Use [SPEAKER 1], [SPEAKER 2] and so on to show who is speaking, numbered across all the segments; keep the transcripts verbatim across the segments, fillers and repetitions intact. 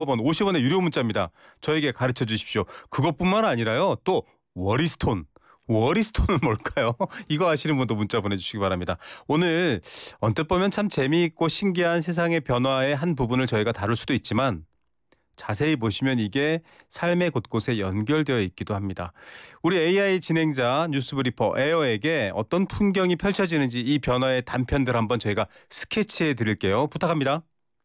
[SPEAKER 1] 번 오십 원의 유료 문자입니다. 저에게 가르쳐 주십시오. 그것뿐만 아니라요. 또 워리스톤. 워리스톤은 뭘까요? 이거 아시는 분도 문자 보내주시기 바랍니다. 오늘 언뜻 보면 참 재미있고 신기한 세상의 변화의 한 부분을 저희가 다룰 수도 있지만 자세히 보시면 이게 삶의 곳곳에 연결되어 있기도 합니다. 우리 에이아이 진행자 뉴스브리퍼 에어에게 어떤 풍경이 펼쳐지는지 이 변화의 단편들 한번 저희가 스케치해 드릴게요. 부탁합니다.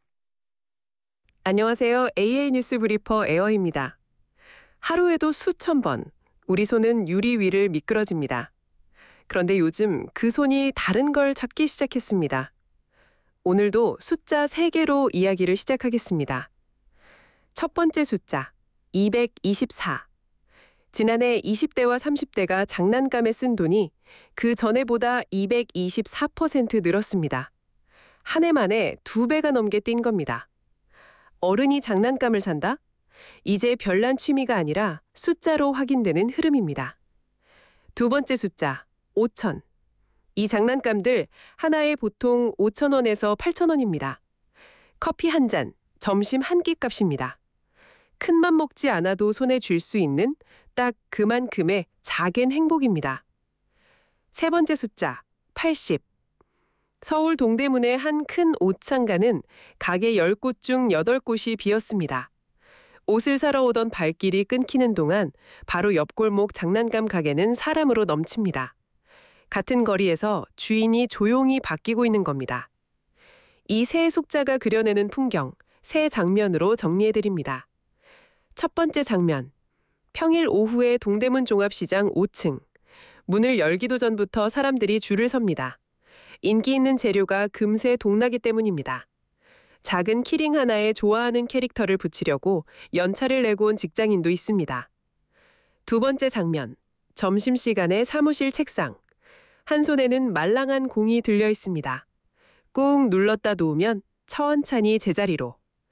[SPEAKER 2] 안녕하세요. 에이아이 뉴스 브리퍼 에어입니다. 하루에도 수천 번 우리 손은 유리 위를 미끄러집니다. 그런데 요즘 그 손이 다른 걸 찾기 시작했습니다. 오늘도 숫자 세 개로 이야기를 시작하겠습니다. 첫 번째 숫자, 이백이십사. 지난해 이십 대와 삼십 대가 장난감에 쓴 돈이 그 전해보다 이백이십사 퍼센트 늘었습니다. 한 해 만에 두 배가 넘게 뛴 겁니다. 어른이 장난감을 산다? 이제 별난 취미가 아니라 숫자로 확인되는 흐름입니다. 두 번째 숫자, 오천. 이 장난감들 하나에 보통 오천 원에서 팔천 원입니다. 커피 한 잔, 점심 한 끼 값입니다. 큰맘 먹지 않아도 손에 쥘 수 있는 딱 그만큼의 작은 행복입니다. 세 번째 숫자, 팔십. 서울 동대문의 한 큰 옷상가는 가게 열 곳 중 여덟 곳이 비었습니다. 옷을 사러 오던 발길이 끊기는 동안 바로 옆 골목 장난감 가게는 사람으로 넘칩니다. 같은 거리에서 주인이 조용히 바뀌고 있는 겁니다. 이 세 숫자가 그려내는 풍경, 세 장면으로 정리해드립니다. 첫 번째 장면, 평일 오후에 동대문 종합시장 오 층. 문을 열기도 전부터 사람들이 줄을 섭니다. 인기 있는 재료가 금세 동나기 때문입니다. 작은 키링 하나에 좋아하는 캐릭터를 붙이려고 연차를 내고 온 직장인도 있습니다. 두 번째 장면, 점심시간의 사무실 책상. 한 손에는 말랑한 공이 들려 있습니다. 꾹 눌렀다 놓으면 천천히 제자리로.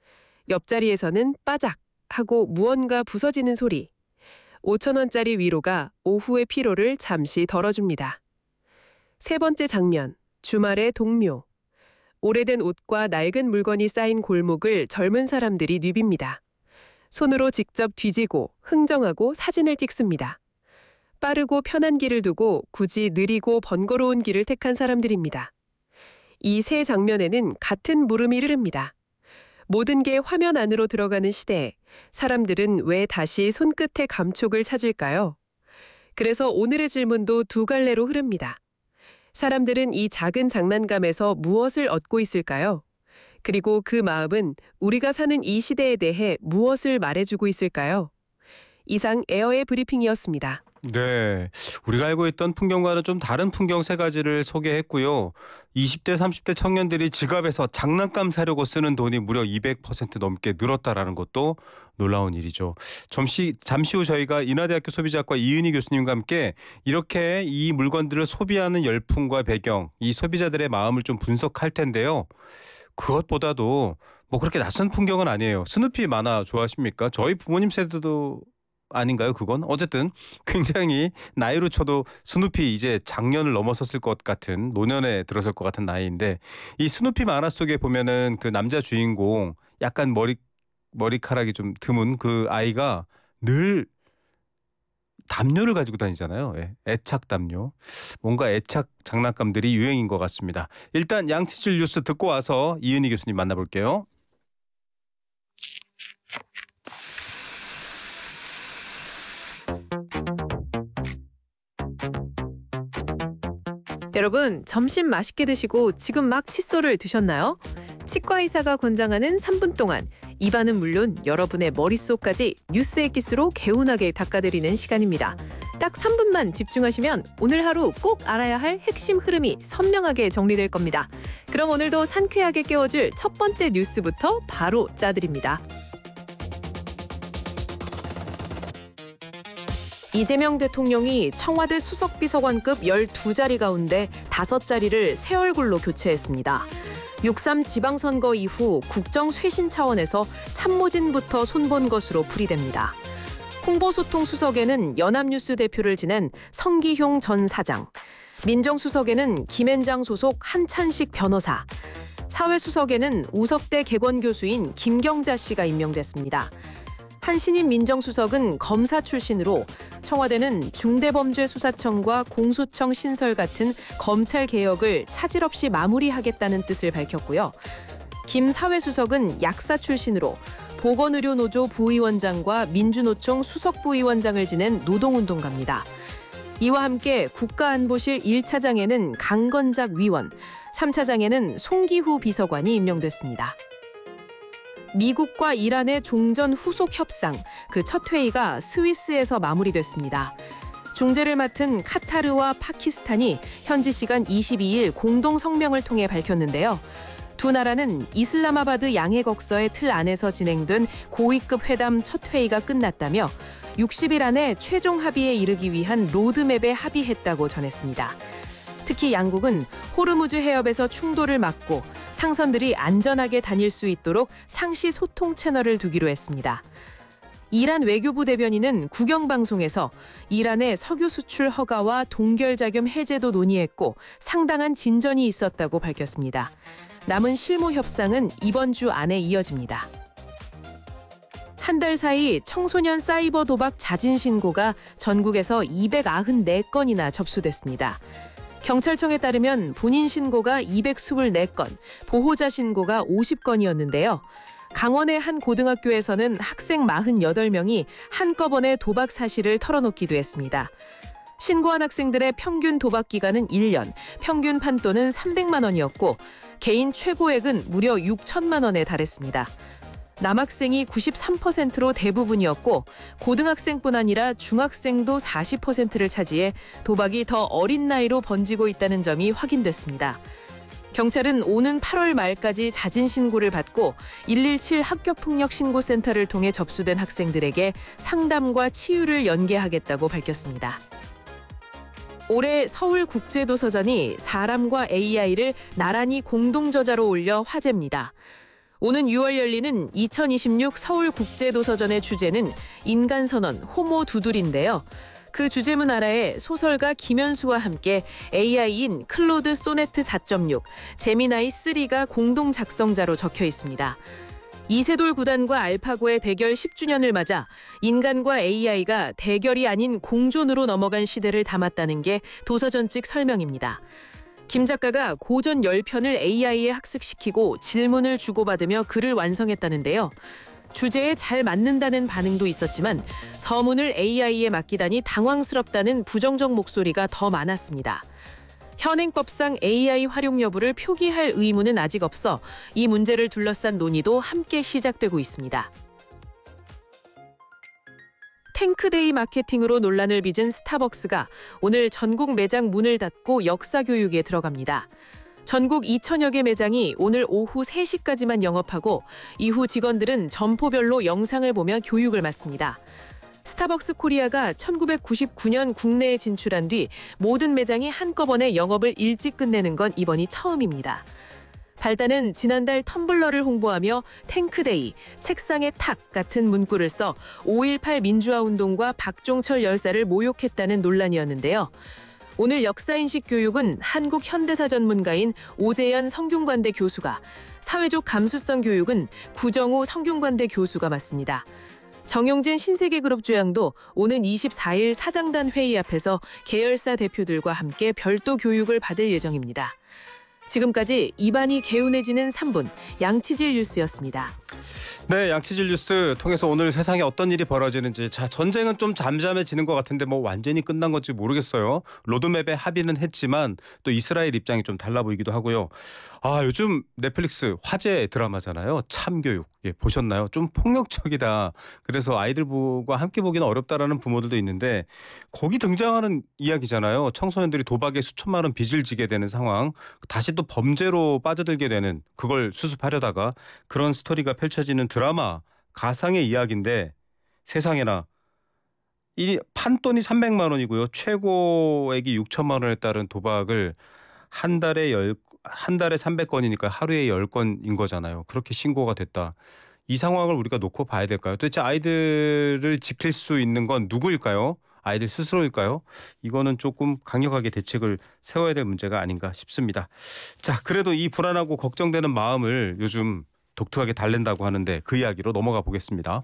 [SPEAKER 2] 옆자리에서는 빠작 하고 무언가 부서지는 소리. 오천 원짜리 위로가 오후의 피로를 잠시 덜어줍니다. 세 번째 장면, 주말의 동묘. 오래된 옷과 낡은 물건이 쌓인 골목을 젊은 사람들이 누빕니다. 손으로 직접 뒤지고 흥정하고 사진을 찍습니다. 빠르고 편한 길을 두고 굳이 느리고 번거로운 길을 택한 사람들입니다. 이 세 장면에는 같은 물음이 흐릅니다. 모든 게 화면 안으로 들어가는 시대에 사람들은 왜 다시 손끝의 감촉을 찾을까요? 그래서 오늘의 질문도 두 갈래로 흐릅니다. 사람들은 이 작은 장난감에서 무엇을 얻고 있을까요? 그리고 그 마음은 우리가 사는 이 시대에 대해 무엇을 말해주고 있을까요? 이상 에어의 브리핑이었습니다.
[SPEAKER 1] 네, 우리가 알고 있던 풍경과는 좀 다른 풍경 세 가지를 소개했고요. 이십 대, 삼십 대 청년들이 지갑에서 장난감 사려고 쓰는 돈이 무려 이백 퍼센트 넘게 늘었다라는 것도 놀라운 일이죠. 잠시, 잠시 후 저희가 인하대학교 소비자학과 이은희 교수님과 함께 이렇게 이 물건들을 소비하는 열풍과 배경, 이 소비자들의 마음을 좀 분석할 텐데요. 그것보다도 뭐 그렇게 낯선 풍경은 아니에요. 스누피 만화 좋아하십니까? 저희 부모님 세대도 아닌가요, 그건? 어쨌든 굉장히 나이로 쳐도 스누피 이제 작년을 넘어섰을 것 같은, 노년에 들어설 것 같은 나이인데, 이 스누피 만화 속에 보면은 그 남자 주인공 약간 머리 머리카락이 좀 드문 그 아이가 늘 담요를 가지고 다니잖아요. 예, 애착 담요. 뭔가 애착 장난감들이 유행인 것 같습니다. 일단 양치질 뉴스 듣고 와서 이은희 교수님 만나볼게요.
[SPEAKER 2] 여러분, 점심 맛있게 드시고 지금 막 칫솔을 드셨나요? 치과 의사가 권장하는 삼 분 동안 입안은 물론 여러분의 머릿속까지 뉴스 엑기스로 개운하게 닦아드리는 시간입니다. 딱 삼 분만 집중하시면 오늘 하루 꼭 알아야 할 핵심 흐름이 선명하게 정리될 겁니다. 그럼 오늘도 상쾌하게 깨워줄 첫 번째 뉴스부터 바로 짜드립니다. 이재명 대통령이 청와대 수석비서관급 열두 자리 가운데 다섯 자리를 새 얼굴로 교체했습니다. 육삼 지방선거 이후 국정 쇄신 차원에서 참모진부터 손본 것으로 풀이됩니다. 홍보소통수석에는 연합뉴스 대표를 지낸 성기효 전 사장, 민정수석에는 김앤장 소속 한찬식 변호사, 사회수석에는 우석대 객원 교수인 김경자 씨가 임명됐습니다. 한 신임 민정수석은 검사 출신으로 청와대는 중대범죄수사청과 공소청 신설 같은 검찰 개혁을 차질 없이 마무리하겠다는 뜻을 밝혔고요. 김 사회수석은 약사 출신으로 보건의료노조 부위원장과 민주노총 수석부위원장을 지낸 노동운동가입니다. 이와 함께 국가안보실 일 차장에는 강건작 위원, 삼 차장에는 송기후 비서관이 임명됐습니다. 미국과 이란의 종전 후속 협상, 그 첫 회의가 스위스에서 마무리됐습니다. 중재를 맡은 카타르와 파키스탄이 현지 시간 이십이일 공동 성명을 통해 밝혔는데요. 두 나라는 이슬라마바드 양해곡서의 틀 안에서 진행된 고위급 회담 첫 회의가 끝났다며 육십 일 안에 최종 합의에 이르기 위한 로드맵에 합의했다고 전했습니다. 특히 양국은 호르무즈 해협에서 충돌을 막고 상선들이 안전하게 다닐 수 있도록 상시 소통 채널을 두기로 했습니다. 이란 외교부 대변인은 국영방송에서 이란의 석유 수출 허가와 동결자금 해제도 논의했고 상당한 진전이 있었다고 밝혔습니다. 남은 실무 협상은 이번 주 안에 이어집니다. 한 달 사이 청소년 사이버 도박 자진 신고가 전국에서 이백구십사 건이나 접수됐습니다. 경찰청에 따르면 본인 신고가 이백이십사 건, 보호자 신고가 오십 건이었는데요. 강원의 한 고등학교에서는 학생 사십팔 명이 한꺼번에 도박 사실을 털어놓기도 했습니다. 신고한 학생들의 평균 도박 기간은 일 년, 평균 판돈은 삼백만 원이었고 개인 최고액은 무려 육천만 원에 달했습니다. 남학생이 구십삼 퍼센트로 대부분이었고 고등학생뿐 아니라 중학생도 사십 퍼센트를 차지해 도박이 더 어린 나이로 번지고 있다는 점이 확인됐습니다. 경찰은 오는 팔월 말까지 자진 신고를 받고 일일칠 학교폭력신고센터를 통해 접수된 학생들에게 상담과 치유를 연계하겠다고 밝혔습니다. 올해 서울국제도서전이 사람과 에이아이를 나란히 공동저자로 올려 화제입니다. 오는 유월 열리는 이천이십육 서울국제도서전의 주제는 인간선언, 호모 두둘인데요. 그 주제문 아래에 소설가 김현수와 함께 에이아이인 클로드 소네트 사 점 육, 제미나이 삼가 공동 작성자로 적혀 있습니다. 이세돌 구단과 알파고의 대결 십 주년을 맞아 인간과 에이아이가 대결이 아닌 공존으로 넘어간 시대를 담았다는 게 도서전 측 설명입니다. 김 작가가 고전 십 편을 에이아이에 학습시키고 질문을 주고받으며 글을 완성했다는데요. 주제에 잘 맞는다는 반응도 있었지만 서문을 에이아이에 맡기다니 당황스럽다는 부정적 목소리가 더 많았습니다. 현행법상 에이아이 활용 여부를 표기할 의무는 아직 없어 이 문제를 둘러싼 논의도 함께 시작되고 있습니다. 탱크데이 마케팅으로 논란을 빚은 스타벅스가 오늘 전국 매장 문을 닫고 역사교육에 들어갑니다. 전국 이천여 개 매장이 오늘 오후 세 시까지만 영업하고 이후 직원들은 점포별로 영상을 보며 교육을 맡습니다. 스타벅스 코리아가 천구백구십구 년 국내에 진출한 뒤 모든 매장이 한꺼번에 영업을 일찍 끝내는 건 이번이 처음입니다. 발단은 지난달 텀블러를 홍보하며 탱크데이, 책상의 탁 같은 문구를 써 오일팔 민주화 운동과 박종철 열사를 모욕했다는 논란이었는데요. 오늘 역사인식 교육은 한국현대사 전문가인 오재현 성균관대 교수가, 사회적 감수성 교육은 구정우 성균관대 교수가 맡습니다. 정용진 신세계그룹 주양도 오는 이십사 일 사장단 회의 앞에서 계열사 대표들과 함께 별도 교육을 받을 예정입니다. 지금까지 입안이 개운해지는 삼 분, 양치질 뉴스였습니다.
[SPEAKER 1] 네, 양치질 뉴스 통해서 오늘 세상에 어떤 일이 벌어지는지, 자, 전쟁은 좀 잠잠해지는 것 같은데 뭐 완전히 끝난 건지 모르겠어요. 로드맵에 합의는 했지만 또 이스라엘 입장이 좀 달라 보이기도 하고요. 아, 요즘 넷플릭스 화제 드라마잖아요. 참교육. 예, 보셨나요? 좀 폭력적이다. 그래서 아이들과 함께 보기는 어렵다라는 부모들도 있는데 거기 등장하는 이야기잖아요. 청소년들이 도박에 수천만 원 빚을 지게 되는 상황, 다시 또 범죄로 빠져들게 되는, 그걸 수습하려다가 그런 스토리가 펼쳐지는 드라마, 가상의 이야기인데 세상에나 이 판돈이 삼백만 원이고요. 최고액이 육천만 원에 따른 도박을 한 달에 열, 한 달에 삼백 건이니까 하루에 열 건인 거잖아요. 그렇게 신고가 됐다. 이 상황을 우리가 놓고 봐야 될까요? 도대체 아이들을 지킬 수 있는 건 누구일까요? 아이들 스스로일까요? 이거는 조금 강력하게 대책을 세워야 될 문제가 아닌가 싶습니다. 자, 그래도 이 불안하고 걱정되는 마음을 요즘 독특하게 달랜다고 하는데 그 이야기로 넘어가 보겠습니다.